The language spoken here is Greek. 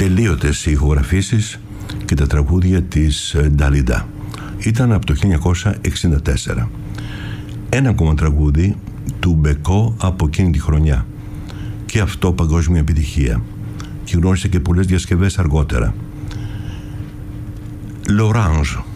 ατελείωτες οι ηχογραφήσεις και τα τραγούδια της Νταλίντα. Ήταν από το 1964. Ένα ακόμα τραγούδι του Μπεκό από εκείνη τη χρονιά. Και αυτό παγκόσμια επιτυχία. Και γνώρισε και πολλές διασκευές αργότερα. L'Orange.